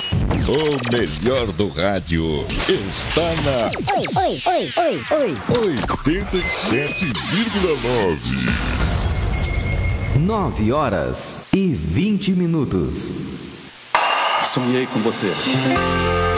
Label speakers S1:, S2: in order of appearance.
S1: O melhor do rádio está na 87,9.
S2: 9h20.
S3: Sonhei com você.